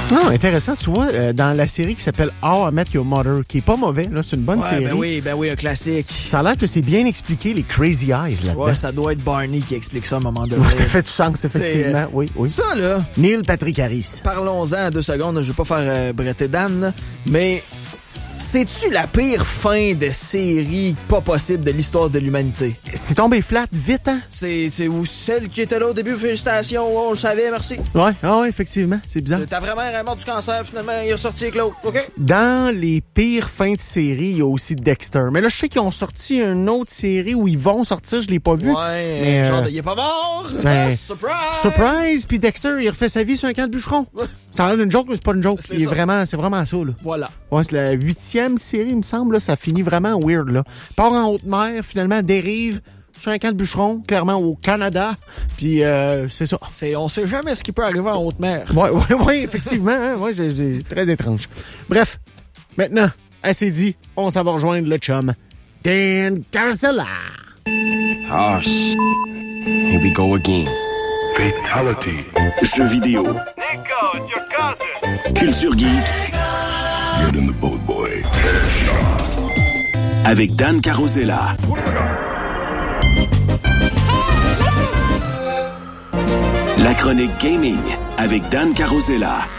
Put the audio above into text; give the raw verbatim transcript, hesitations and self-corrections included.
Non, intéressant. Tu vois, euh, dans la série qui s'appelle How I Met Your Mother, qui est pas mauvais, là, c'est une bonne ouais, série. Ben oui, ben oui, un classique. Ça a l'air que c'est bien expliqué, les Crazy Eyes là-dedans. Ouais, ça doit être Barney qui explique ça à un moment donné. Ouais, ça fait du sens, effectivement. C'est, oui, oui. Ça, là. Neil Patrick Harris. Parlons-en deux secondes. Je vais pas faire euh, bretter Dan, mais c'est-tu la pire fin de série pas possible de l'histoire de l'humanité? C'est tombé flat vite, hein? C'est, c'est où celle qui était là au début, félicitations, on le savait, merci. Ouais, ah ouais, effectivement, c'est bizarre. Ta vraie mère est morte du cancer, finalement, il est ressorti avec l'autre, OK? Dans les pires fins de série, il y a aussi Dexter. Mais là, je sais qu'ils ont sorti une autre série où ils vont sortir, je l'ai pas vu. Ouais, mais, genre, euh, il est pas mort! ben, Surprise! Surprise! Puis Dexter, il refait sa vie sur un camp de bûcheron. Ça a l'air d'une joke, mais c'est pas une joke. C'est Il est ça. vraiment, c'est vraiment ça, là. Voilà. Ouais, c'est la huitième série, il me semble, là. Ça finit vraiment weird, là. Part en haute mer, finalement, dérive sur un camp de bûcheron, clairement au Canada. Puis, euh, c'est ça. C'est, on sait jamais ce qui peut arriver en haute mer. Ouais, ouais, ouais, effectivement. Hein, ouais, j'ai, j'ai, très étrange. Bref, maintenant, assez dit, on s'en va rejoindre le chum Dan Carcella. Ah, sh... Here we go again. Fatality. Jeux vidéo. Nico, it's your cousin. Culture geek. Get in the boat, boy. Avec Dan Carosella. La chronique gaming avec Dan Carosella.